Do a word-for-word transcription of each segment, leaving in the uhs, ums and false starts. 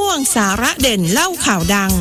วงสาระเด่นเล่าข่าวดัง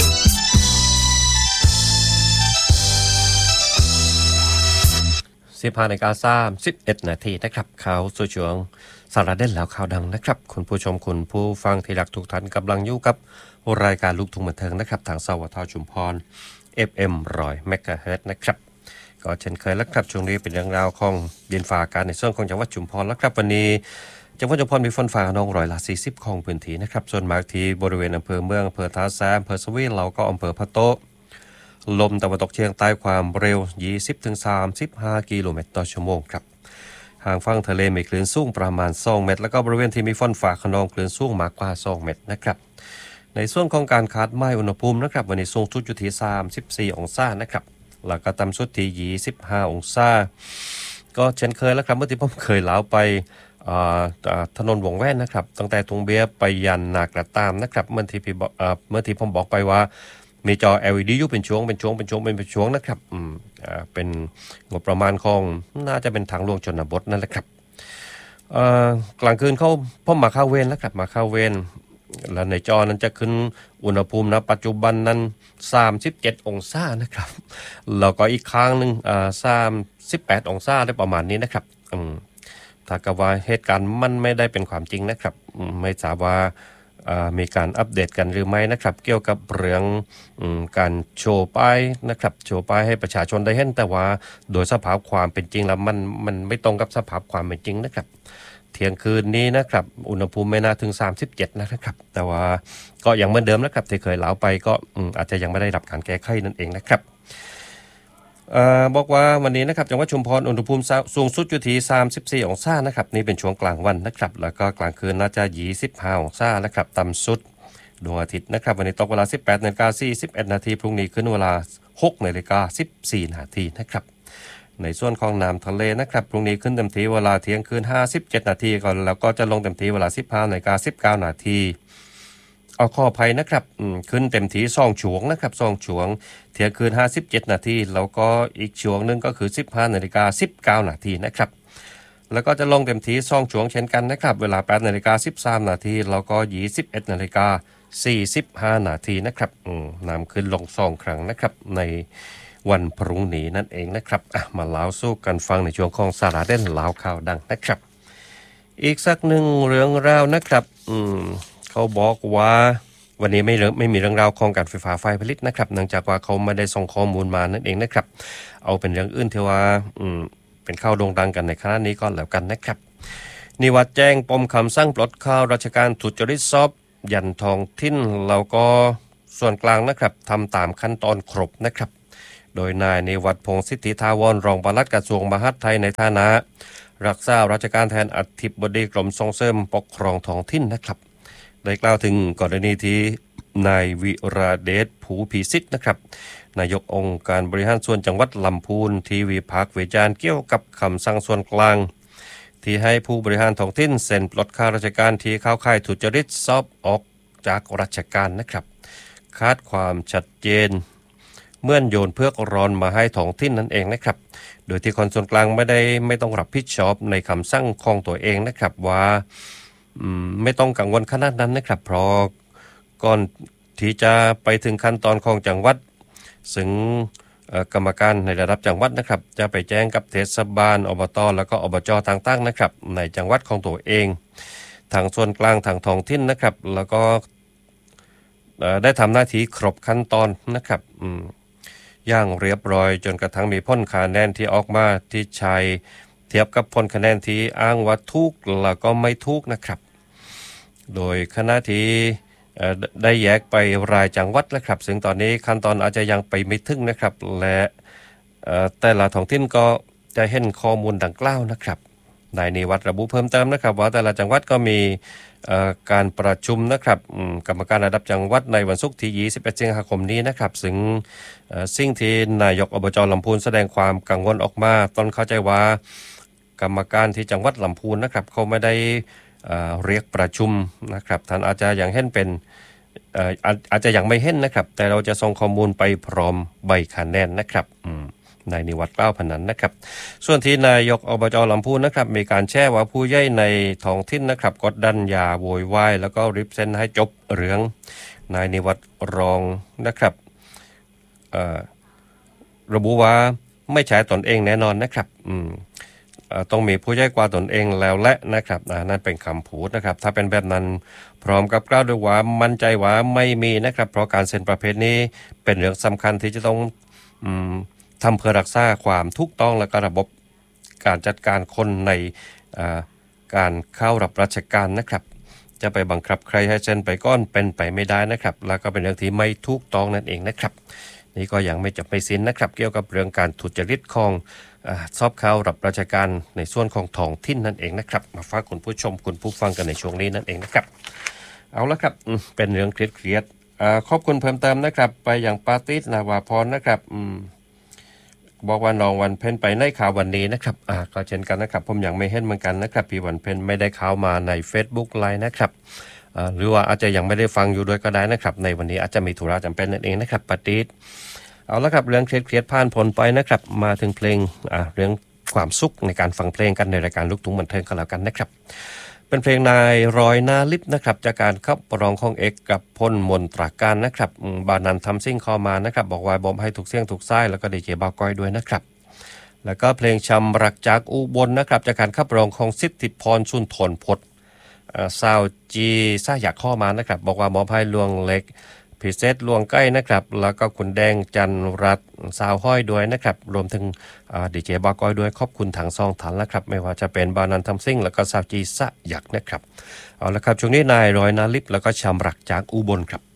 สิบห้านาฬิกาสามสิบเอ็ดนาทีนะครับข่าวสู่ช่วงสาระเด่นแล้วข่าวดังนะครับคุณผู้ชมคุณผู้ฟังที่รักทุกท่านกำลังอยู่กับรายการลูกทุ่งบันเทิงนะครับทางสวทชุมพร เอฟ เอ็ม หนึ่งร้อย เมกะเฮิรตซ์นะครับก็เช่นเคยแล้วครับช่วงนี้เป็นเรื่องราวของดินฟ้าอากาศในส่วนของจังหวัดชุมพรแล้วครับวันนี้จังหวัดชุมพรมีฝนฟ้าขนองร้อยละสี่สิบของพื้นที่นะครับส่วนมากที่บริเวณอำเภอเมืองอำเภอท่าแซมอำเภอสวีเราก็อำเภอพะโต๊ะลมตะวันตกเฉียงใต้ความเร็ว ยี่สิบถึงสามสิบห้า กิโลเมตรต่อชั่วโมงครับห่างฝั่งทะเลมีคลื่นสูงประมาณสองเมตรแล้วก็บริเวณที่มีฝนฟ้าขนองคลื่นสูงมากกว่าสองเมตรนะครับในส่วนของการคาดหมายอุณหภูมินะครับวันนี้สูงสุดอยู่ที่สามสิบสี่องศานะครับแล้วก็ต่ำสุดที่ยี่สิบห้าองศาก็เช่นเคยแล้วครับเมื่อที่ผมเคยเล่าไปถนนวงแว่นนะครับตั้งแต่ตรงเบียไปยันนากระตามนะครับเมื่อที่พี่บอกเมื่อที่ผมบอกไปว่ามีจอ แอล อี ดี อยู่เป็นช่วงเป็นช่วงเป็นช่วงเป็นช่วงนะครับอืมอ่าเป็นงบประมาณของน่าจะเป็นทางหลวงชนบทนั่นแหละครับเอ่อกลางคืนเขาพ่อมาเข้าเวรแล้วครับมาเข้าเวรแล้วในจอนั้นจะขึ้นอุณหภูมินะปัจจุบันนั้นสามสิบเจ็ดองศานะครับแล้วก็อีกครั้งนึงอ่าสามสิบแปดองศาได้ประมาณนี้นะครับอืมถ้ากับว่าเหตุการณ์มันไม่ได้เป็นความจริงนะครับไม่ทราบว่ามีการอัปเดตกันหรือไม่นะครับเกี่ยวกับเรื่องการโชว์ป้ายนะครับโชว์ป้ายให้ประชาชนได้เห็นแต่ว่าโดยสภาพความเป็นจริงแล้วมันมันไม่ตรงกับสภาพความเป็นจริงนะครับเที่ยงคืนนี้นะครับอุณหภูมิไม่น่าถึงสามสิบเจ็ดนะครับแต่ว่าก็ยังเหมือนเดิมนะครับที่เคยเล่าไปก็อาจจะยังไม่ได้รับการแก้ไขนั่นเองนะครับอ่าบอกว่าวันนี้นะครับจังหวัดชุมพรอุณหภูมิสูงสุดอยู่ที่สามสิบสี่องศานะครับนี่เป็นช่วงกลางวันนะครับแล้วก็กลางคืนน่าจะยี่สิบห้าองศานะครับต่ำสุดดวงอาทิตย์นะครับวันนี้ตกเวลา สิบแปดนาฬิกาสี่สิบเอ็ดนาทีพรุ่งนี้ขึ้นเวลา หกนาฬิกาสิบสี่นาทีนะครับในส่วนของน้ำทะเลนะครับพรุ่งนี้ขึ้นเต็มที่เวลาเที่ยงคืนห้าสิบเจ็ดนาทีก่อนแล้วก็จะลงเต็มที่เวลา สิบห้านาฬิกาสิบเก้านาทีเอาข้อภัยนะครับขึ้นเต็มที่สองช่วงนะครับสองช่วงเที่ยงคืนห้าสิบเจ็ดนาทีแล้วก็อีกช่วงนึงก็คือ สิบห้านาฬิกาสิบเก้านาทีนะครับแล้วก็จะลงเต็มที่สองช่วงเช่นกันนะครับเวลา แปดนาฬิกาสิบสามนาทีแล้วก็ ยี่สิบเอ็ดนาฬิกาสี่สิบห้านาทีนะครับอืมน้ำขึ้นลงสองครั้งนะครับในวันพรุ่งนี้นั่นเองนะครับอ่ะมาเล่าสู้กันฟังในช่วงของสาระเด่นเล่าข่าวดังนะครับอีกสักหนึ่งเรื่องราวนะครับอืมเขาบอกว่าวันนี้ไม่ไม่มีเรื่องราวของการไฟฟ้าฝ่ายผลิตนะครับเนื่องจากว่าเขาไม่ได้ส่งข้อมูลมานั่นเองนะครับเอาเป็นเรื่องอื่นที่ว่าอืมเป็นข่าวโด่งดังกันในคณะนี้ก็แล้วกันนะครับนิวัฒน์แจ้งปมคำสั่งปลดข่าวราชการทุจริตสอบยันทองทิ้นแล้วก็ส่วนกลางนะครับทำตามขั้นตอนครบนะครับโดยนายนิวัฒน์พงษ์สิทธิทาวรรองปลัดกระทรวงมหาดไทยในฐานะรักษาราชการแทนอธิบดีกรมส่งเสริมปกครองท้องถิ่นนะครับได้กล่าวถึงกรณีที่นายวิราเดชผูผีสิทธิ์นะครับนายกองค์การบริหารส่วนจังหวัดลำพูนที่วิพากษ์วิจารณ์เกี่ยวกับคำสั่งส่วนกลางที่ให้ผู้บริหารท้องถิ่นเซ็นปลดข้าราชการที่เข้าข่ายทุจริตสอบออกจากราชการนะครับคาดความชัดเจนเมื่อนโยนเพือกร้อนมาให้ท้องถิ่นนั่นเองนะครับโดยที่คนส่วนกลางไม่ได้ไม่ต้องรับผิดชอบในคำสั่งของตัวเองนะครับว่าไม่ต้องกังวลขนาดนั้นนะครับเพราะก่อนที่จะไปถึงขั้นตอนของจังหวัดซึ่งกรรมการในระดับจังหวัดนะครับจะไปแจ้งกับเทศบาลอบตแล้วก็อบจต่างๆนะครับในจังหวัดของตัวเองทางส่วนกลางทางท้องถิ่นนะครับแล้วก็ได้ทำหน้าที่ครบขั้นตอนนะครับอย่างเรียบร้อยจนกระทั่งมีผลคะแนนที่ออกมาที่ใช้เทียบกับผลคะแนนที่อ้างว่าถูกแล้วก็ไม่ถูกนะครับโดยคณะที่ได้แยกไปรายจังหวัดแล้วครับซึ่งตอนนี้ขั้นตอนอาจจะยังไปไม่ถึงนะครับและแต่ละท้องถิ่นก็จะเห็นข้อมูลดังกล่าวนะครับนายนิวัฒน์ระบุเพิ่มเติมนะครับว่าแต่ละจังหวัดก็มีการประชุมนะครับกรรมการระดับจังหวัดในวันศุกร์ที่ยี่สิบเอ็ดสิงหาคมนี้นะครับซึ่งสิ่งที่นายกอบจลำพูนแสดงความกังวลออกมาตอนเข้าใจว่ากรรมการที่จังหวัดลำพูนนะครับเขาไม่ได้เรียกประชุมนะครับท่านอาจจะยังเห็นเป็นอาจจะยังไม่เห็นนะครับแต่เราจะส่งข้อมูลไปพร้อมใบคะแนนนะครับนายนิวัฒน์เป้าพนันนะครับส่วนที่นายกอบจลำพูนนะครับมีการแช่ว่าผู้ใหญ่ในท้องถิ่นนะครับกดดันอย่าโวยวายแล้วก็ริบเส้นให้จบเรื่องนายนิวัฒน์รองนะครับระบุว่าไม่ใช่ตนเองแน่นอนนะครับอืมต้องมีผู้ใหญ่กว่าตนเองแล้วและนะครับนั่นเป็นคำพูดนะครับถ้าเป็นแบบนั้นพร้อมกับกล่าวด้วยว่ามั่นใจว่าไม่มีนะครับเพราะการเซ็นประเภทนี้เป็นเรื่องสำคัญที่จะต้องอืมทำเพื่อรักษาความถูกต้องและก็ระบบการจัดการคนในการเข้ารับราชการนะครับจะไปบังคับใครให้เซ็นไปก้อนเป็นไปไม่ได้นะครับแล้วก็เป็นเรื่องที่ไม่ถูกต้องนั่นเองนะครับนี่ก็ยังไม่จบไม่สิ้นนะครับเกี่ยวกับเรื่องการทุจริตของสอบเข้ารับราชการในส่วนของท้องถิ่นนั่นเองนะครับมาฝากคุณผู้ชมคุณผู้ฟังกันในช่วงนี้นั่นเองนะครับเอาละครับเป็นเรื่องเครียดๆขอบคุณเพิ่มเติมนะครับไปอย่างปาติสนาวาพรนะครับบอกว่าน้องวันเพ็ญไปในข่าววันนี้นะครับอ่าก็เช่นกันนะครับผมยังไม่เห็นเหมือนกันนะครับพี่วันเพ็ญไม่ได้ข่าวมาใน Facebook ไลน์นะครับอ่าหรือว่าอาจจะยังไม่ได้ฟังอยู่ด้วยก็ได้นะครับในวันนี้อาจจะมีธุระจำเป็นนั่นเองนะครับปาติสเอาละครับเรื่องเครียดๆผ่านพ้นไปนะครับมาถึงเพลงอ่าเรื่องความสุขในการฟังเพลงกันในรายการลูกทุ่งบันเทิงกันแล้วกันนะครับเป็นเพลงนายรอยนาลิปนะครับจากการขับร้องของเอกกับพลมนตราการนะครับบานันทำซิ่งเข้ามานะครับบอกว่าบอมให้ถูกเสียงถูกไส้แล้วก็ดีเจบาก้อยด้วยนะครับแล้วก็เพลงชำรักจากอุบลนะครับจากการขับร้องของสิทธิพรสุนทรพจน์ซาวจีซ่าอยากข้อมานะครับบอกว่าบอมให้ลวงเล็กพิเศษลวงใกล้นะครับแล้วก็คุณแดงจันรัตน์สาวห้อยด้วยนะครับรวมถึงดีเจบาก้อยด้วยขอบคุณทางซองถันแล้วครับไม่ว่าจะเป็นบานันทำซิ่งแล้วก็ซาวจีซ่าอยากนะครับเอาละครับช่วงนี้นายรอยนาลิปแล้วก็ชำรักจากอุบลครับ